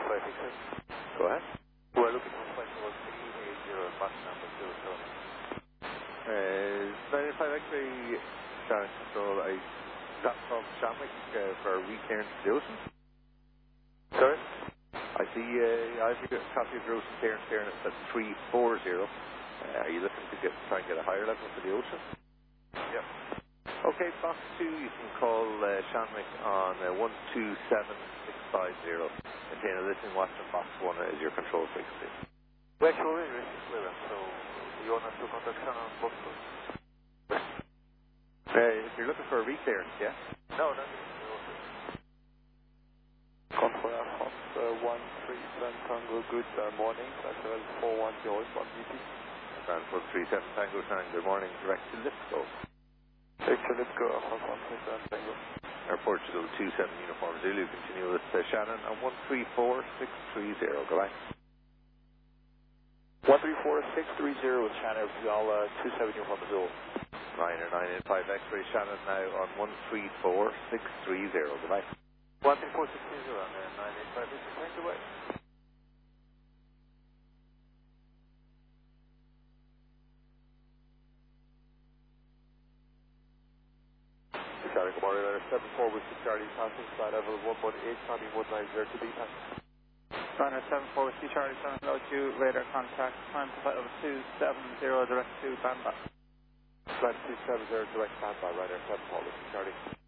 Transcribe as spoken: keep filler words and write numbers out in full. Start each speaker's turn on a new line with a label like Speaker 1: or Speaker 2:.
Speaker 1: flight six six.
Speaker 2: Go ahead.
Speaker 1: We're looking for flight level three eight zero, bus number zero seven.
Speaker 2: Uh, nine five X-ray, Shannon Control. I got from Shamwick uh, for a reclearance to the ocean.
Speaker 1: Sorry?
Speaker 2: I see, uh, I think a copy of your ocean clearance here and it's at three four zero. Uh, are you looking to get try and get a higher level for the ocean?
Speaker 1: Yep.
Speaker 2: Okay, box two, you can call uh, Shanwick on uh, one two seven six five zero. Container listening watch and box one is your control frequency.
Speaker 1: We're actually receiving clearance, so you want us to contact Shannon on box two?
Speaker 2: Uh, if you're looking for a reclearance, yeah?
Speaker 1: No, no.
Speaker 3: Control Air France uh, one three seven Tango, good uh, morning, flight level four one zero from B P.
Speaker 2: Grand one three seven Tango, Tango, good morning, direct to Lipsco.
Speaker 3: Victor, let's go, Air France one three seven Tango.
Speaker 2: Air Portugal two seven Uniform Zulu, continue with uh, Shannon on one three four six three zero, go back.
Speaker 3: one three four six three zero with Shannon, Beyond uh, two seven Uniform Zulu.
Speaker 2: Niner nine eight five X-ray Shannon now on one three four six three zero, go back.
Speaker 1: one three four six three zero and uh, nine eight five X-ray, thank you, bye.
Speaker 3: Charlie, good morning, letter seven four with Charlie, passing flight level one one eight, climbing one nine zero to B P.
Speaker 4: Runner seven four with Charlie, seven low two, radar contact, climb to flight level two seven zero, direct to Bandba.
Speaker 3: Flight two seven zero, direct standby, Ryder seven four with Charlie.